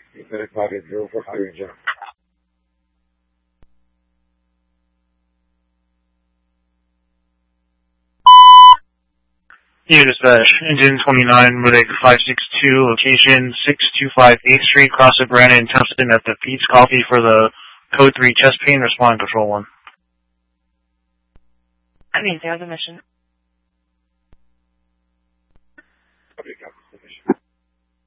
United Pocket 043 Jump. Here dispatch, engine 29, Riddick 562, location 625 8th Street, cross at Brandon and Thompson at the Pete's Coffee for the code 3 chest pain, respond control 1. I mean, there's a mission.